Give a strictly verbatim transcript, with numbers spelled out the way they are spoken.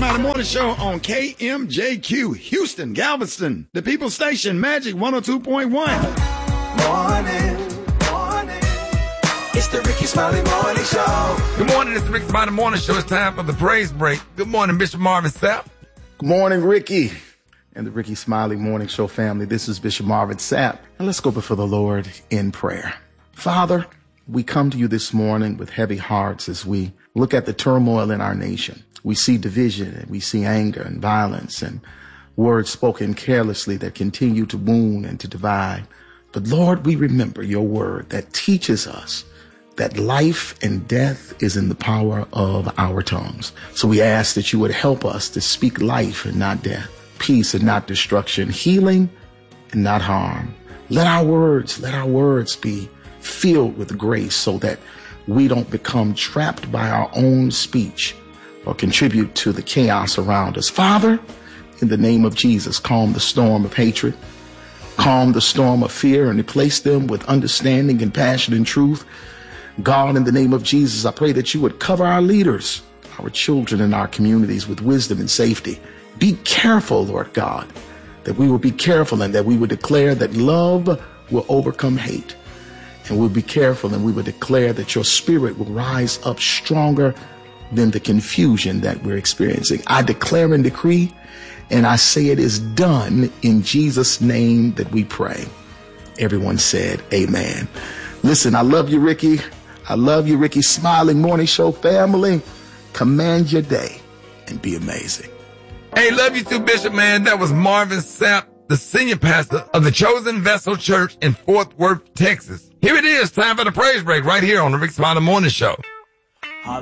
Smiley Morning Show on K M J Q, Houston, Galveston, the People Station, Magic one oh two point one. Morning, morning. It's the Ricky Smiley Morning Show. Good morning, it's the Ricky Smiley Morning Show. It's time for the praise break. Good morning, Bishop Marvin Sapp. Good morning, Ricky and the Ricky Smiley Morning Show family. This is Bishop Marvin Sapp. And let's go before the Lord in prayer. Father, we come to you this morning with heavy hearts as we look at the turmoil in our nation. We see division and we see anger and violence and words spoken carelessly that continue to wound and to divide. But Lord, we remember your word that teaches us that life and death is in the power of our tongues. So we ask that you would help us to speak life and not death, peace and not destruction, healing and not harm. Let our words, let our words be filled with grace so that we don't become trapped by our own speech or contribute to the chaos around us. Father, in the name of Jesus, calm the storm of hatred, calm the storm of fear, and replace them with understanding and passion and truth. God, in the name of Jesus, I pray that you would cover our leaders, our children, and our communities with wisdom and safety. Be careful, Lord God, that we will be careful and that we would declare that love will overcome hate. And we'll be careful and we will declare that your spirit will rise up stronger than the confusion that we're experiencing. I declare and decree, and I say it is done in Jesus' name that we pray. Everyone said, amen. Listen, I love you, Ricky. I love you, Ricky Smiling Morning Show family. Command your day and be amazing. Hey, love you too, Bishop, man. That was Marvin Sapp, the senior pastor of the Chosen Vessel Church in Fort Worth, Texas. Here it is, time for the praise break right here on the Ricky Smiley Morning Show.